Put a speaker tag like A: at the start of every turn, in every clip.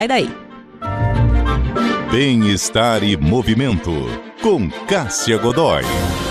A: Sai daí.
B: Bem-estar e movimento, com Cássia Godoy.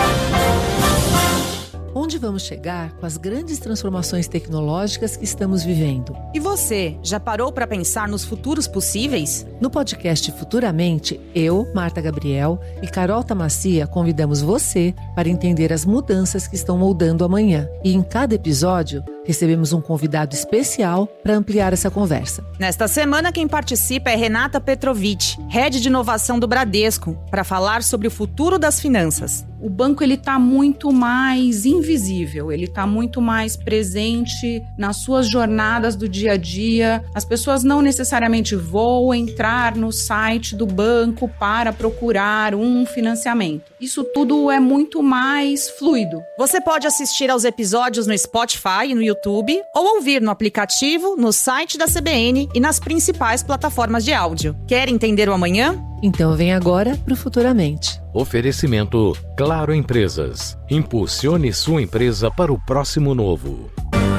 C: Onde vamos chegar com as grandes transformações tecnológicas que estamos vivendo?
D: E você, já parou para pensar nos futuros possíveis?
C: No podcast Futuramente, eu, Marta Gabriel e Carol Tamassia convidamos você para entender as mudanças que estão moldando amanhã. E em cada episódio, recebemos um convidado especial para ampliar essa conversa.
D: Nesta semana, quem participa é Renata Petrovic, Head de Inovação do Bradesco, para falar sobre o futuro das finanças.
E: O banco está muito mais invisível, ele está muito mais presente nas suas jornadas do dia a dia. As pessoas não necessariamente vão entrar no site do banco para procurar um financiamento. Isso tudo é muito mais fluido.
D: Você pode assistir aos episódios no Spotify e no YouTube, ou ouvir no aplicativo, no site da CBN e nas principais plataformas de áudio. Quer entender o amanhã?
C: Então vem agora para o Futuramente.
F: Oferecimento Claro Empresas. Impulsione sua empresa para o próximo novo.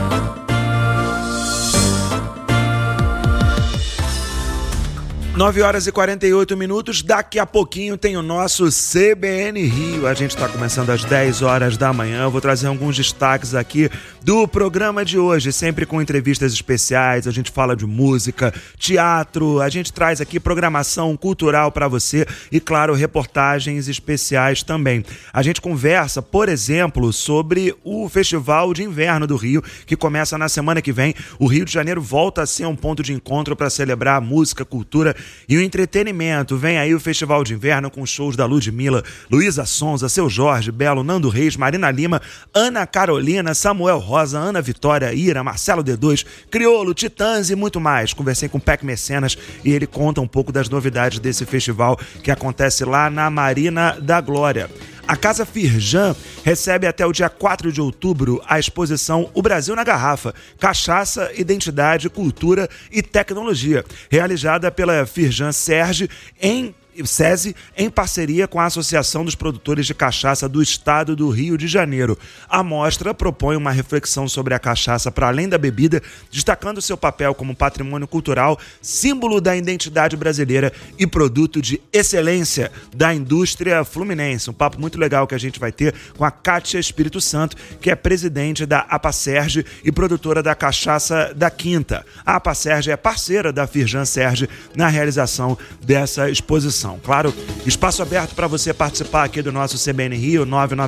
G: 9h48, daqui a pouquinho tem o nosso CBN Rio. A gente está começando às 10 horas da manhã. Eu vou trazer alguns destaques aqui do programa de hoje, sempre com entrevistas especiais. A gente fala de música, teatro, a gente traz aqui programação cultural para você e, claro, reportagens especiais também. A gente conversa, por exemplo, sobre o Festival de Inverno do Rio, que começa na semana que vem. O Rio de Janeiro volta a ser um ponto de encontro para celebrar a música, cultura e o entretenimento. Vem aí o Festival de Inverno com shows da Ludmilla, Luísa Sonza, Seu Jorge, Belo, Nando Reis, Marina Lima, Ana Carolina, Samuel Rosa, Ana Vitória, Ira, Marcelo D2, Criolo, Titãs e muito mais. Conversei com o Peck Mecenas e ele conta um pouco das novidades desse festival que acontece lá na Marina da Glória. A Casa Firjan recebe até o dia 4 de outubro a exposição O Brasil na Garrafa, Cachaça, Identidade, Cultura e Tecnologia, realizada pela Firjan SESI em parceria com a Associação dos Produtores de Cachaça do Estado do Rio de Janeiro. A mostra propõe uma reflexão sobre a cachaça para além da bebida, destacando seu papel como patrimônio cultural, símbolo da identidade brasileira e produto de excelência da indústria fluminense. Um papo muito legal que a gente vai ter com a Kátia Espírito Santo, que é presidente da APASERJ e produtora da Cachaça da Quinta. A APASERJ é parceira da Firjan SESI na realização dessa exposição. Claro, espaço aberto para você participar aqui do nosso CBN Rio,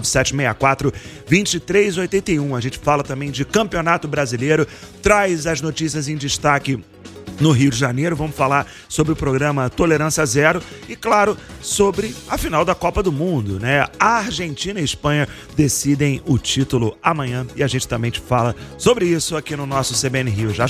G: 99764-2381. A gente fala também de Campeonato Brasileiro, traz as notícias em destaque no Rio de Janeiro. Vamos falar sobre o programa Tolerância Zero e, claro, sobre a final da Copa do Mundo, né? A Argentina e a Espanha decidem o título amanhã e a gente também te fala sobre isso aqui no nosso CBN Rio já.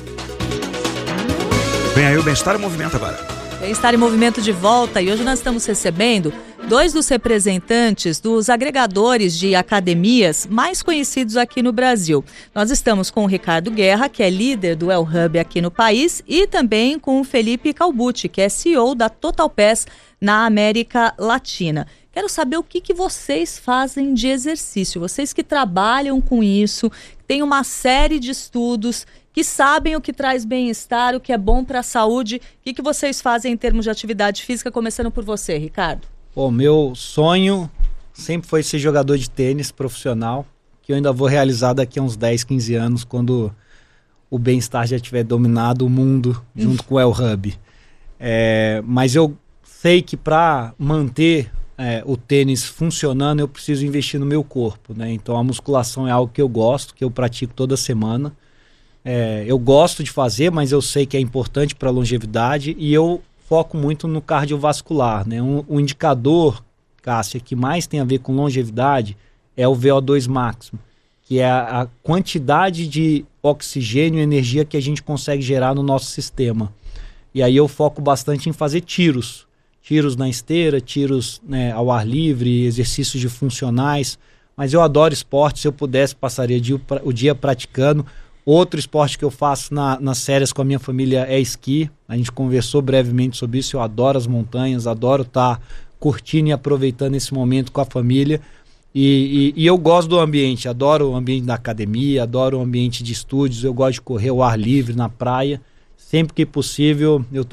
G: Vem aí o Bem-Estar e Movimento agora.
A: Bem-Estar em Movimento de volta e hoje nós estamos recebendo dois dos representantes dos agregadores de academias mais conhecidos aqui no Brasil. Nós estamos com o Ricardo Guerra, que é líder do El Hub aqui no país, e também com o Felipe Calbucci, que é CEO da Total Pass na América Latina. Quero saber o que vocês fazem de exercício, vocês que trabalham com isso, têm uma série de estudos, que sabem o que traz bem-estar, o que é bom para a saúde. O que vocês fazem em termos de atividade física, começando por você, Ricardo?
H: Bom, meu sonho sempre foi ser jogador de tênis profissional, que eu ainda vou realizar daqui a uns 10, 15 anos, quando o bem-estar já tiver dominado o mundo junto com o El Hub. Mas eu sei que para manter o tênis funcionando, eu preciso investir no meu corpo, né? Então a musculação é algo que eu gosto, que eu pratico toda semana. Eu gosto de fazer, mas eu sei que é importante para a longevidade e eu foco muito no cardiovascular, né? Um indicador, Cássia, que mais tem a ver com longevidade é o VO2 máximo, que é a quantidade de oxigênio e energia que a gente consegue gerar no nosso sistema. E aí eu foco bastante em fazer tiros na esteira, tiros, né, ao ar livre, exercícios de funcionais, mas eu adoro esporte. Se eu pudesse, passaria o dia praticando. Outro esporte que eu faço nas férias com a minha família é esqui. A gente conversou brevemente sobre isso. Eu adoro as montanhas, adoro estar curtindo e aproveitando esse momento com a família. E eu gosto do ambiente, adoro o ambiente da academia, adoro o ambiente de estúdios, eu gosto de correr ao ar livre na praia. Sempre que possível, eu